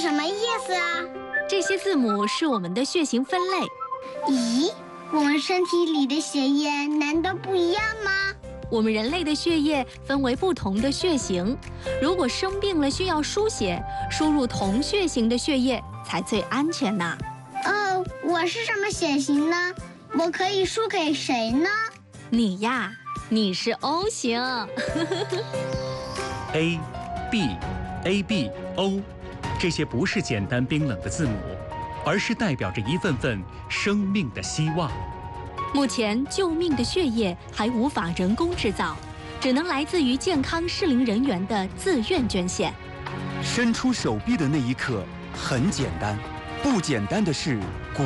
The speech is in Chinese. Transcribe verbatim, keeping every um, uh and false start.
什么意思啊？ 这些字母是我们的血型分类。 咦，我们身体里的血液难道不一样吗？ 我们人类的血液分为不同的血型，如果生病了需要输血，输入同血型的血液才最安全呢。 哦，我是什么血型呢？我可以输给谁呢？ 你呀，你是 O 型。 A、B、A、B、O， 这些不是简单冰冷的字母，而是代表着一份份生命的希望。 目前救命的血液还无法人工制造，只能来自于健康适龄人员的自愿捐献。 伸出手臂的那一刻很简单，不简单的是